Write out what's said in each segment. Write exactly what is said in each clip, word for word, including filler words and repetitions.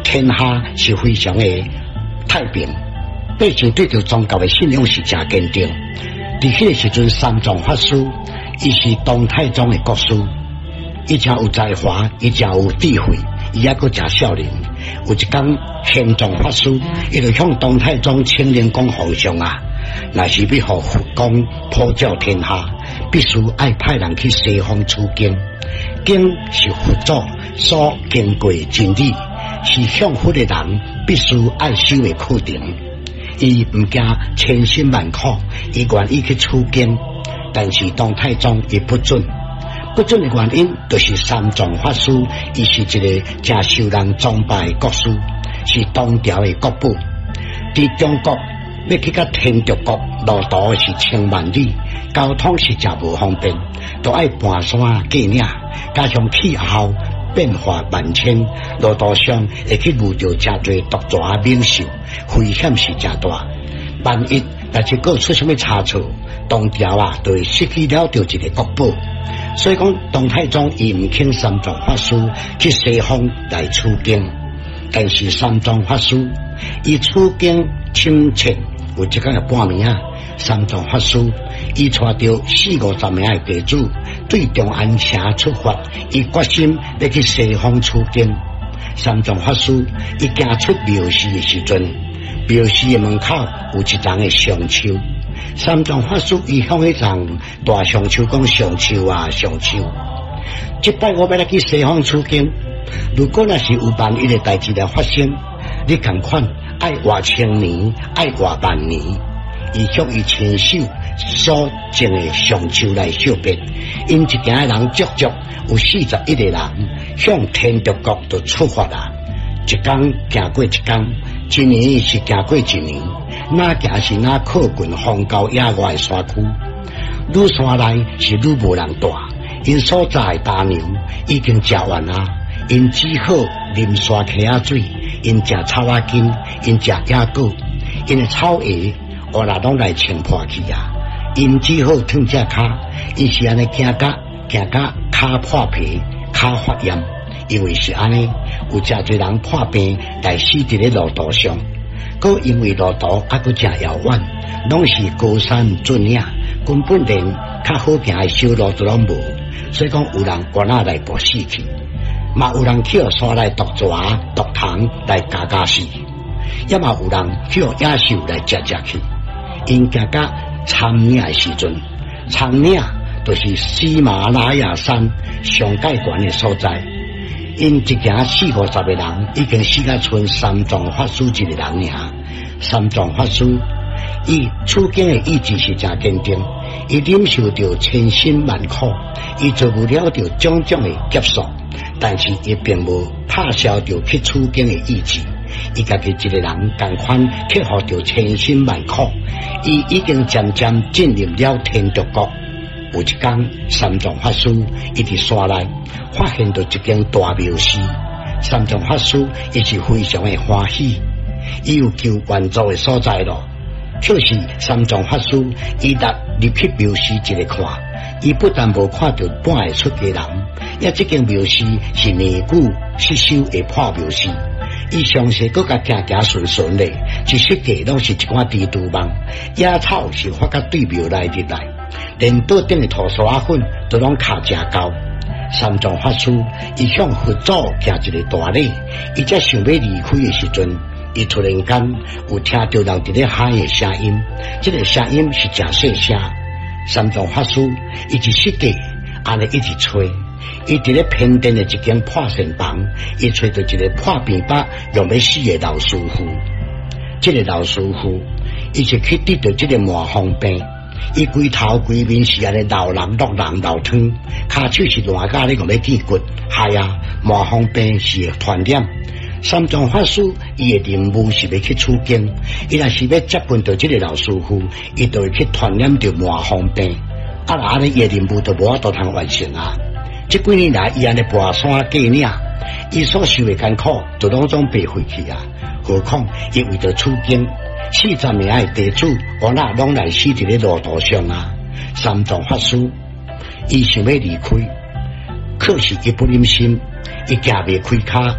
天下是非常的太平，百姓对着宗教的信仰是真坚定。伫迄个时阵，三藏法师伊是东太宗的国师，伊真有才华，伊真有智慧，伊还阁真少年。有一天，玄奘法师伊就向东太宗请令讲皇上啊，若是要互佛光普照天下，必须爱派人去西方取经。经是佛祖所经过真理，是向佛的人必须爱修的课程。伊唔惊千辛万苦，伊愿意去取经，但是东太宗伊不准。不准的原因，就是三藏法师，伊是一个真受人崇拜的国师，是当朝的国父。伫中国要去到天竺国，路途是千万里，交通是真无方便，都爱搬山过岭，加上气候变化万千，路途上会去遇到真多毒蛇猛兽，危险是真大。万一若是佫出什么差错，当朝啊，就会失去了着一个国宝。所以讲，东太宗伊唔请三藏法师去西方来取经，但是三藏法师伊取经清切，有一天的半暝啊，三藏法师伊带着四五十名的弟子对中安城出发，伊决心要去西方取经。三藏法师伊行出庙寺的时阵，庙寺的门口有一丛的香树。三藏法师伊向迄丛大香树讲：上树啊，上树！这摆我要来去西方取经，如果若是有万一的代志来发生，你同款爱活千年，爱活万年。伊向伊亲手所种的香树来告别，因一行人足足有四十一个人向天竺国就出发啦。一天行过一天，一年是行过一年。哪行是哪靠近荒郊野外的山区，愈山内是愈无人住，因所在的大牛已经食完啊，因只好啉山溪仔水，因食草仔根，因食野果，因的草叶乌啦拢来清破去啊，因只好脱只骹，因是安尼行甲行甲骹破皮，骹发炎，因为是安尼，有真侪人破病来死伫咧路途上。搁因为路途还搁真遥远，拢是高山峻岭，根本连较好行的小路都拢无，所以讲有人关仔来搏死去，嘛有人去山内毒蛇、毒虫来加加死，也嘛有人去野兽来食食去。因行到参岭的时阵，参岭就是喜马拉雅山上界悬的所在。因一行四五十个人，已经死到剩三藏法师一个人尔。三藏法师伊取经的意志是真坚定，伊忍受着千辛万苦，伊做不了着种种的劫数，但是伊并无拍消着去取经的意志。伊家己一个人同款克服着千辛万苦，伊已经渐渐进入了天竺国。有一天，三藏法师伊伫山内发现到一间大庙寺，三藏法师伊是非常的欢喜，伊有求愿做的所在咯。可是三藏法师伊踏入去庙寺一个看，伊不但无看到半个出家人，也这间庙寺是年久失修的破庙寺。伊详细搁甲行行顺顺的，一世界拢是一寡蜘蛛网，野草是发甲对庙内入来。连桌顶的土沙粉都拢卡真高。三藏法师伊向佛祖行一个大礼，伊才想要离开的时阵，伊突然间有听到人伫咧喊的声音，这个声音是真细声。三藏法师伊一世界安尼一直吹，伊伫咧偏殿的一间破神房，伊吹到一个破病把用要死的老师傅。这个老师傅伊是去得到这个麻风病。伊规头规面是安尼老人落人老汤，骹手是烂甲咧用咧见骨，系啊，麻风病是传染。三藏法师伊的任务是要去取经，伊若是要接近到这个老师傅，伊就会去传染到麻风病。啊，那安尼伊的任务就无法度通完成啊！这几年来，伊安尼跋山过岭，伊所受的艰苦就拢总白费去啊！何况伊为着取经。四十名的弟子，我那拢来死伫咧路途上啊！三藏法师，伊想要离开，可是伊不忍心，伊行袂开骹，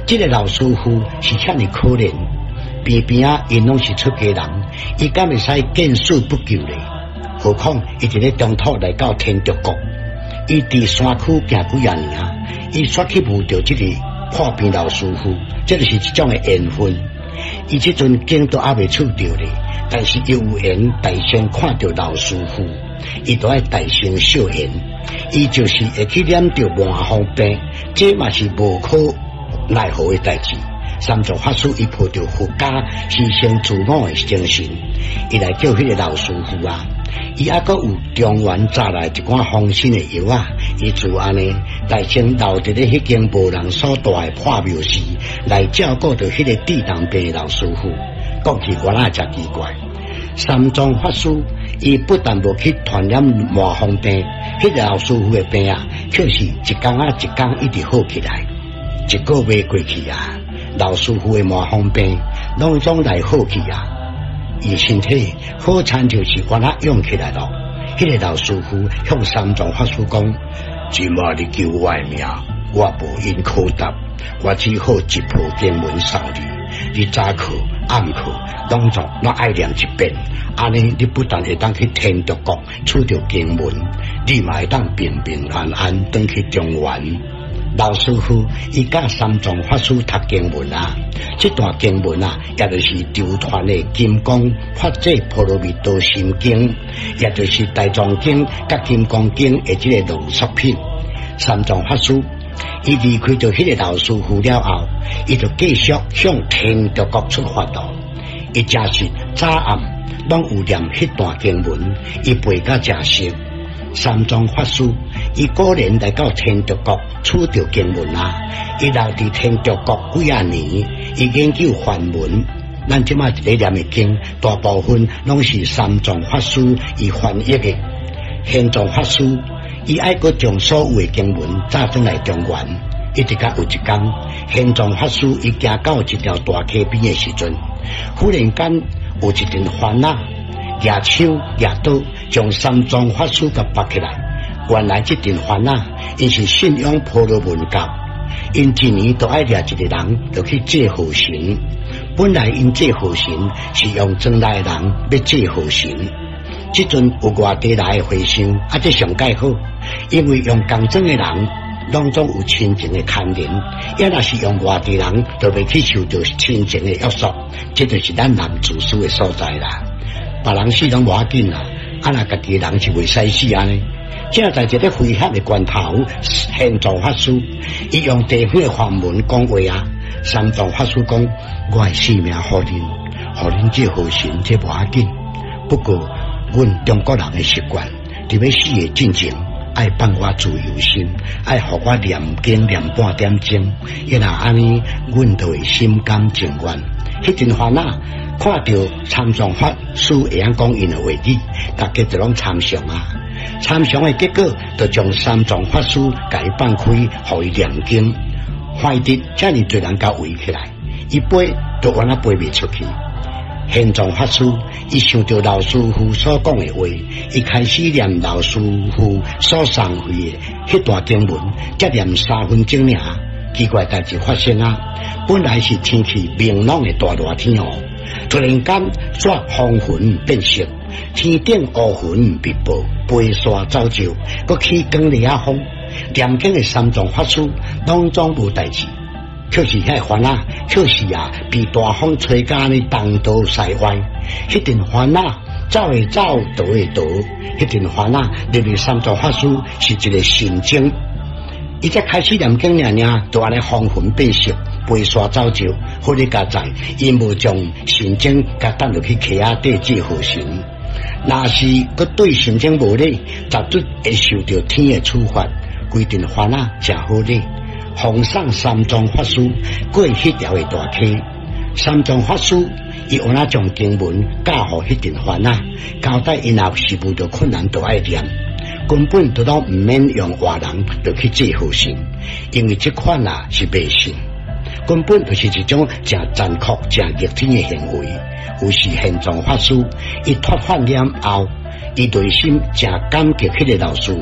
这个老师傅是遐尼可怜，边边啊，因拢是出家人，伊敢会使见死不救咧？何况伊伫咧中途来到天竺国，伊伫山区行几啊年啊，伊煞去遇到这个破病老师傅，这就是一种诶缘分。伊这阵经都还未出着咧，但是有缘大仙看到老师傅，伊都爱大声笑言，伊就是会去念着麻风病，这嘛是无可奈何的代志。三藏法师伊抱着佛家牺牲自我的精神，伊来叫迄个老师傅啊，伊还阁有中原摘来一罐芳心的药啊，伊就安尼大仙留伫咧迄间无人所住的破庙寺来照顾着迄个地当病的老师傅。讲起原来真奇怪，三藏法师伊不但无去传染麻风病，迄个老师傅的病啊，却是一天啊一天一直好起来。一个月过去啊，老师傅的麻风病拢总来好起啊，伊身体好惨就是原来用起来了。迄、那个老师傅向三藏法师讲：今嘛你救我的命，我无因可答，我只好一部经文送你，你早课暗课拢总拢爱念一遍，安尼你不但会当去天竺国取到经文，你嘛会当平平安安回去中原。老师傅伊甲三藏法师读经文啊，这段经文啊，也就是流传的金刚法界波罗蜜多心经，也就是大藏经甲金刚经的这个浓缩品。三藏法师伊离开到迄个老师傅了后，伊就继续向天竺国出发了。伊真是早暗拢有念迄段经文，伊背甲真熟。三藏法师伊果然来到天竺国取到经文啊，伊留伫天竺国几啊年，伊研究梵文。咱即马一个念的经，大部分拢是三藏法师伊翻译的。玄奘法师伊爱阁将所有的经文早转来中原，一直甲有一天，玄奘法师伊行到一条大溪边的时阵，忽然间有一阵烦恼。野手野刀将三藏法师给拔起来。原来这阵烦恼，因是信仰婆罗门教，因一年都爱掠一个人，就去祭河神。本来因祭河神是用庄内的人要祭河神，这阵有外地来的和尚，啊，这上介好，因为用工庄的人拢总有亲情的牵连，也若是用外地人，就袂去受到亲情的约束，这就是咱人自私的所在啦。别人死拢无要紧啦，啊那家己的人是袂使死安尼。正在一个危险的关头，玄奘法师伊用地方的梵文讲话啊。三藏法师讲：我的性命互恁，互恁这好神这无要紧。不过，阮中国人的习惯，伫要死的进前，爱放我自由心，爱互我念经念半点钟，伊若安尼，阮就会心甘情愿。迄阵烦恼。看到参详法师会晓讲因的话语，大家就拢参详啊。参详的结果，就将三藏法师甲伊放开，互伊念经。怀得遮尼侪人甲围起来，伊飞都原来飞袂出去。玄奘法师伊想到老师傅所讲的话，伊开始念老师傅所送回的迄段经文，才念三分钟尔。奇怪代志发生啊！本来是天气明朗的大热天哦。突然间，煞风云变色，天顶乌云密布，飞沙走石，搁起光烈啊风。念经的三藏法师拢总无代志，却是遐烦恼，却是啊被大风吹甲呢东倒西歪。迄阵烦恼走会走，倒会倒。迄阵烦恼，入去三藏法师是一个神经。伊才开始念经念念，就安尼风云变色。飞沙走石，好你家在，因无将神经甲等落去溪仔底祭河神。若是佮对神经无礼，绝对会受到天的处罚。规定烦恼真好礼，奉送三藏法师过迄条的大溪。三藏法师伊有哪将经文教互迄阵烦恼，交代因若是遇到困难都爱念。根本都拢毋免用外人就去祭河神，因为这款啊是迷信。根本就是一种真残酷、真逆天的行为。有时玄奘法师伊脱法了后，伊内心真感激迄个老师傅。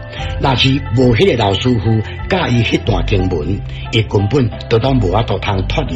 若是无迄个老师傅教伊迄段经文，伊根本都当无法度通脱离